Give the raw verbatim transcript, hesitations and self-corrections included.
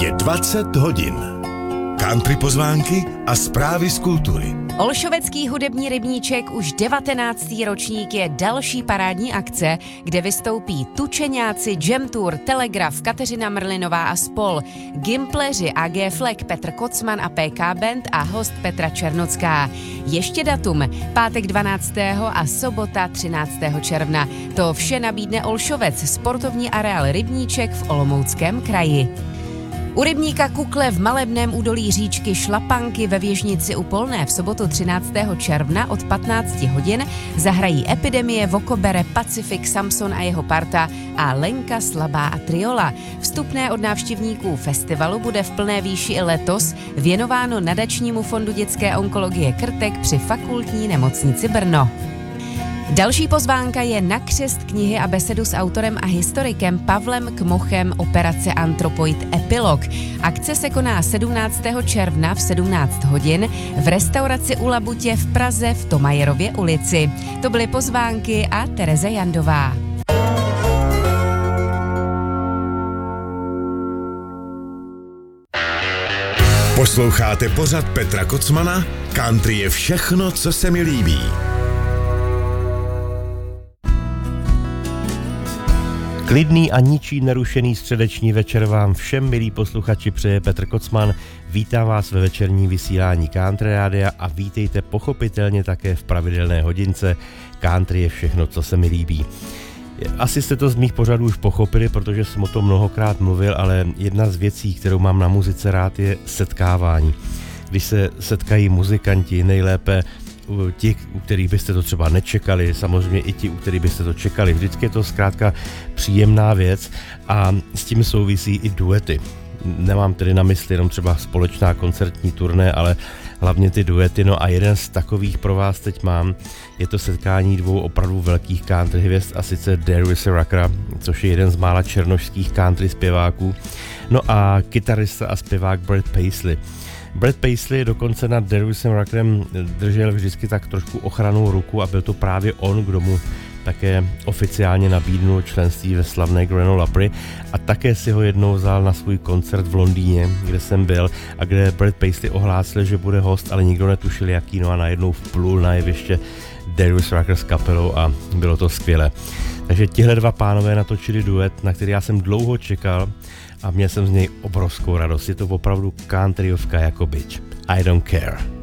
Je dvacet hodin. Country pozvánky a zprávy z kultury. Olšovecký hudební rybníček už devatenáctý ročník je další parádní akce, kde vystoupí Tučeňáci, Jam Tour, Telegraf, Kateřina Mrlinová a spol, Gimpleři, A G Fleck, Petr Kocman a P K Band a host Petra Černocká. Ještě datum, pátek dvanáctého a sobota třináctého června. To vše nabídne Olšovec, sportovní areál Rybníček v Olomouckém kraji. U rybníka Kukle v malebném údolí říčky Šlapanky ve Věžnici u Polné v sobotu třináctého června od patnácti hodin zahrají Epidemie, Vokobere, Pacific, Samson a jeho parta a Lenka Slabá a Triola. Vstupné od návštěvníků festivalu bude v plné výši i letos věnováno nadačnímu fondu dětské onkologie Krtek při Fakultní nemocnici Brno. Další pozvánka je na křest knihy a besedu s autorem a historikem Pavlem Kmochem Operace Antropoid Epilog. Akce se koná sedmnáctého června v sedmnáct hodin v restauraci U Labutě v Praze v Tomajerově ulici. To byly pozvánky a Tereza Jandová. Posloucháte pořad Petra Kocmana? Country je všechno, co se mi líbí. Klidný a ničí nerušený středeční večer vám všem, milí posluchači, přeje Petr Kocman. Vítám vás ve večerní vysílání Country Rádia a vítejte pochopitelně také v pravidelné hodince. Country je všechno, co se mi líbí. Asi jste to z mých pořadů už pochopili, protože jsem o tom mnohokrát mluvil, ale jedna z věcí, kterou mám na muzice rád, je setkávání. Když se setkají muzikanti, nejlépe ti, u kterých byste to třeba nečekali, samozřejmě i ti, u kterých byste to čekali. Vždycky je to zkrátka příjemná věc a s tím souvisí i duety. Nemám tedy na mysli jenom třeba společná koncertní turné, ale hlavně ty duety. No a jeden z takových pro vás teď mám, je to setkání dvou opravdu velkých country hvězd, a sice Dariusa Ruckera, což je jeden z mála černošských country zpěváků, no a kytarista a zpěvák Brad Paisley. Brad Paisley dokonce nad Dariusem Ruckerem držel vždycky tak trošku ochrannou ruku a byl to právě on, kdo mu také oficiálně nabídnul členství ve slavné Grand Ole Opry a také si ho jednou vzal na svůj koncert v Londýně, kde jsem byl a kde Brad Paisley ohlásil, že bude host, ale nikdo netušil jaký, no a najednou vplul na jeviště Darius Rucker s kapelou a bylo to skvělé. Takže tihle dva pánové natočili duet, na který já jsem dlouho čekal a měl jsem z něj obrovskou radost. Je to opravdu countryovka jako bič. I don't care.